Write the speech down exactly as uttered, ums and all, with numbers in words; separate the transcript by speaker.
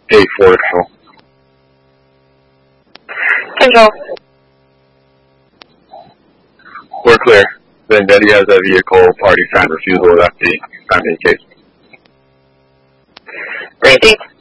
Speaker 1: eight four control.
Speaker 2: Control.
Speaker 1: We're clear. Vendetti has a vehicle, party sign refusal, that's the sign in case.
Speaker 2: Receipt.